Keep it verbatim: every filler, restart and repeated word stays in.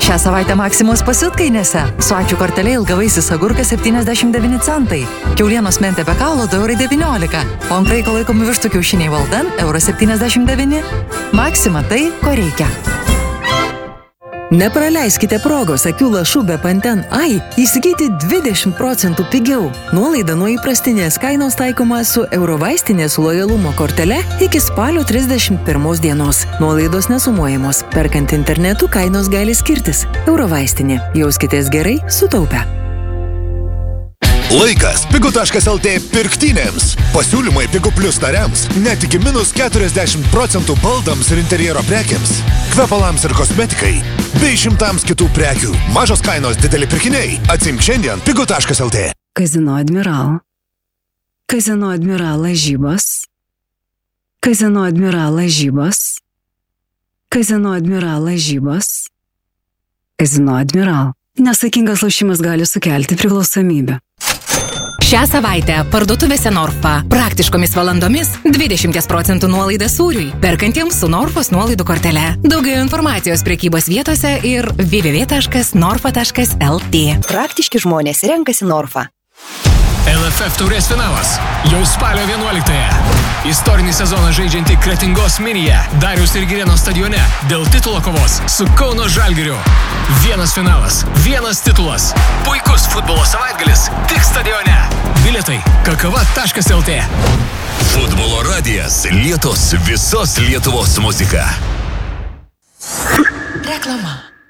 Šią savaitę Maksimos pasiutkainėse. Su ačiū kortelė ilgavaisis agurkas septyniasdešimt devyni centai. Kiaulienos mentė be kaulo du eurai devyniolika. O ant kraiko laikomi vištų kiaušiniai Valdan euras septyniasdešimt devyni. Maksima tai, ko reikia. Nepraleiskite progos akių lašų be Panten Ai įsigyti dvidešimt procentų pigiau. Nuolaida nuo įprastinės kainos taikoma su Eurovaistinės lojalumo kortele iki spalio trisdešimt pirmos dienos. Nuolaidos nesumuojamos. Perkant internetu kainos gali skirtis. Eurovaistinė. Jauskitės gerai, sutaupę. Laikas pigu taškas lt pirktynėms. Pasiūlymai Pigu Plus nariams net iki minus keturiasdešimt procentų baldams ir interjero prekiams, kvepalams ir kosmetikai, bei šimtams kitų prekių. Mažos kainos, dideli pirkiniai. Atsimk šiandien Pigu taškas lt. Kazino Admiral. Kazino Admiral lažybos. Kazino Admiral lažybos. Kazino Admiral lažybos. Kazino Admiral. Nesaikingas lošimas gali sukelti priklausomybę. Šią savaitę parduotuvėse Norfa praktiškomis valandomis dvidešimt procentų nuolaida sūriui, perkantiems su Norfos nuolaidų kortele. Daugiau informacijos prekybos vietose ir w w w taškas norfa taškas lt. Praktiški žmonės renkasi Norfa. L F F taurės finalas jau spalio vienuoliktąją. Istorinį sezoną žaidžianti Kretingos Minija Dariaus ir Girėno stadione dėl titulo kovos su Kauno Žalgiriu. Vienas finalas, vienas titulas. Puikus futbolo savaitgalis tik stadione. Bilietai kakava taškas lt. Futbolo radijas lietos visos Lietuvos muzika. Reklama.